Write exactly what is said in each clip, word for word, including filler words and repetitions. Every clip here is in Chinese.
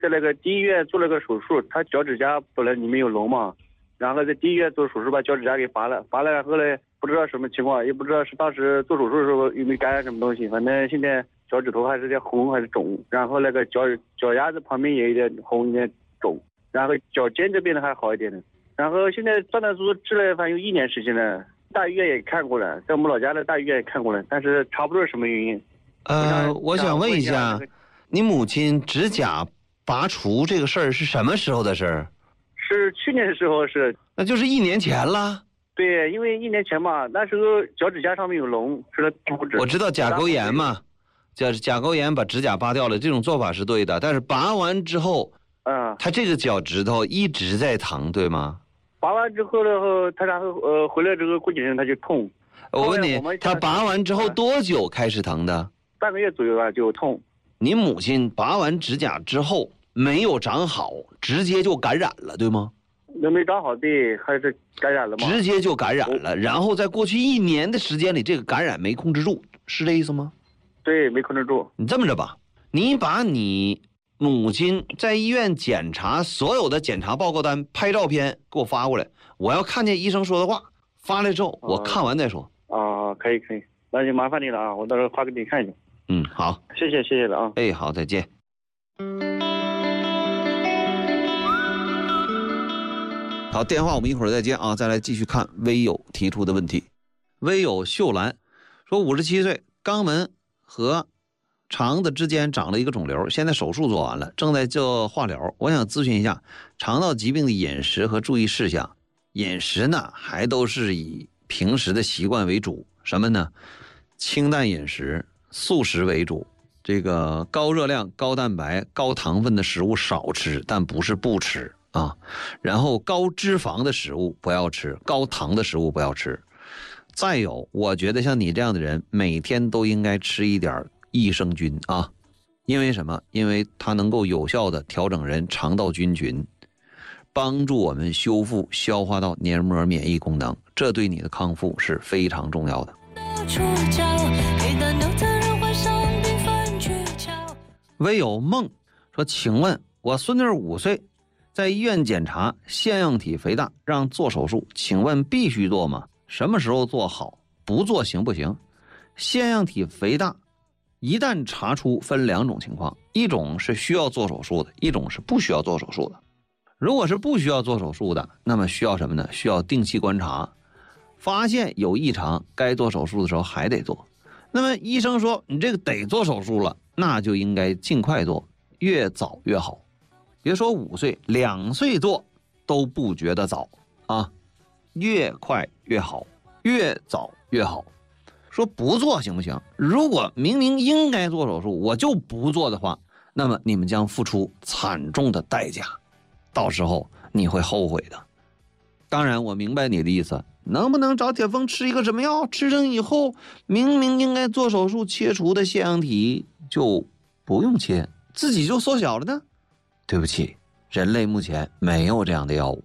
在那个第一院做了个手术，他脚趾甲本来里面有脓嘛，然后在第一院做手术把脚趾甲给拔了，拔了然后呢不知道什么情况，也不知道是当时做手术的时候有没有感染什么东西，反正现在脚趾头还是在红还是肿，然后那个脚脚丫子旁边也有点红有点肿，然后脚尖这边的还好一点的，然后现在断断续续治了反正有一年时间了，大医院也看过了，在我们老家的大医院也看过了，但是查不出什么原因。 呃，我想问一下，你母亲指甲拔除这个事儿是什么时候的事儿？ 是去年的时候是， 那就是一年前了。 对，因为一年前嘛，那时候脚趾甲上面有脓，是了骨质。 我知道甲沟炎嘛，甲甲沟炎把指甲拔掉了，这种做法是对的。但是拔完之后， 嗯， 他这个脚趾头一直在疼，对吗？ 拔完之后呢，他然后呃回来之后过几天他就痛。 我问你，他拔完之后多久开始疼的？ 半个月左右吧就痛。 你母亲拔完指甲之后没有长好，直接就感染了，对吗？ 那没长好，对，还是感染了吗？ 直接就感染了，然后在过去一年的时间里，这个感染没控制住，是这意思吗？ 对，没控制住。 你这么着吧，你把你母亲在医院检查所有的检查报告单拍照片给我发过来，我要看见医生说的话，发来之后我看完再说。 啊，可以可以，那就麻烦你了啊，我到时候发给你看一下。 嗯，好， 谢谢谢谢了啊。 哎，好，再见。好，电话我们一会儿再接啊，再来继续看微友提出的问题。微友秀兰说，五十七岁，肛门和肠子之间长了一个肿瘤，现在手术做完了，正在做化疗。我想咨询一下肠道疾病的饮食和注意事项。饮食呢，还都是以平时的习惯为主，什么呢？清淡饮食，素食为主。这个高热量、高蛋白、高糖分的食物少吃，但不是不吃啊。然后高脂肪的食物不要吃，高糖的食物不要吃。再有，我觉得像你这样的人，每天都应该吃一点益生菌啊，因为什么？因为它能够有效的调整人肠道菌群，帮助我们修复消化道黏膜免疫功能，这对你的康复是非常重要的。唯有梦说，请问我孙女五岁，在医院检查腺样体肥大，让做手术，请问必须做吗？什么时候做好？不做行不行？腺样体肥大一旦查出，分两种情况，一种是需要做手术的，一种是不需要做手术的。如果是不需要做手术的，那么需要什么呢？需要定期观察，发现有异常，该做手术的时候还得做。那么医生说你这个得做手术了，那就应该尽快做，越早越好。别说五岁，两岁做都不觉得早啊，越快越好，越早越好。说不做行不行？如果明明应该做手术，我就不做的话，那么你们将付出惨重的代价，到时候你会后悔的。当然我明白你的意思，能不能找铁峰吃一个什么药，吃上以后明明应该做手术切除的腺样体就不用切，自己就缩小了呢？对不起，人类目前没有这样的药物。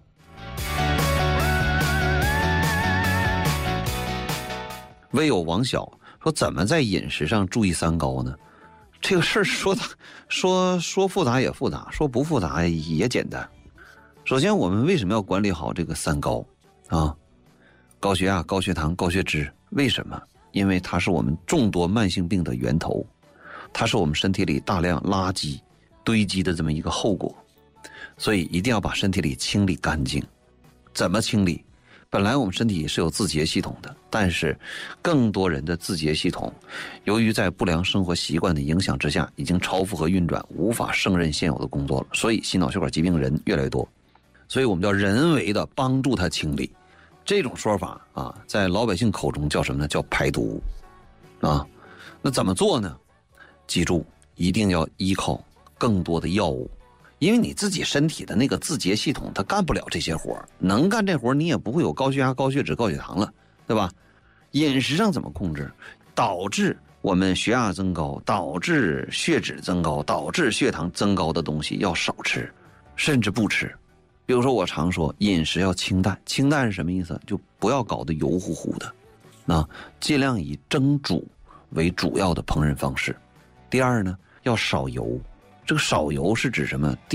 唯有王小说，怎么在饮食上注意三高呢？这个事儿说的说说复杂也复杂，说不复杂也简单。首先，我们为什么要管理好这个三高啊？高血压、高血糖、高血脂，为什么？因为它是我们众多慢性病的源头，它是我们身体里大量垃圾堆积的这么一个后果，所以一定要把身体里清理干净。怎么清理？本来我们身体是有自洁系统的，但是更多人的自洁系统由于在不良生活习惯的影响之下，已经超负荷运转，无法胜任现有的工作了，所以心脑血管疾病人越来越多。所以我们要人为的帮助它清理。这种说法啊，在老百姓口中叫什么呢？叫排毒啊。那怎么做呢？记住，一定要依靠更多的药物，因为你自己身体的那个自洁系统它干不了这些活，能干这活你也不会有高血压、高血脂、高血糖了，对吧？饮食上怎么控制？导致我们血压增高，导致血脂增高，导致血糖增高的东西要少吃，甚至不吃。比如说我常说饮食要清淡，清淡是什么意思？就不要搞得油乎乎的，那尽量以蒸煮为主要的烹饪方式。第二呢，要少油。这个少油是指什么？